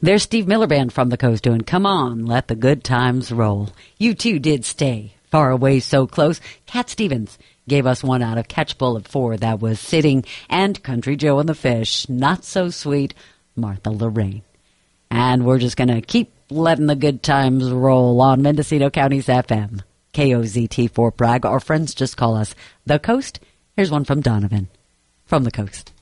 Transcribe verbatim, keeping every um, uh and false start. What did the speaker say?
There's Steve Miller Band from the coast doing Come On, Let the Good Times Roll. You Two Did Stay, Far Away So Close. Cat Stevens gave us one out of Catch Bullet four, that was Sitting, and Country Joe and the Fish, Not So Sweet, Martha Lorraine. And we're just going to keep letting the good times roll on Mendocino County's F M. K O Z T Fort Bragg. Our friends just call us The Coast. Here's one from Donovan from the coast.